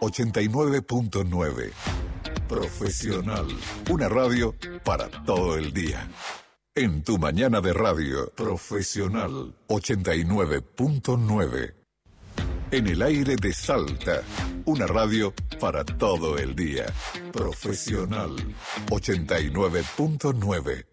89.9. Profesional. Una radio para todo el día. En tu mañana de radio, Profesional 89.9. En el aire de Salta, una radio para todo el día. Profesional 89.9.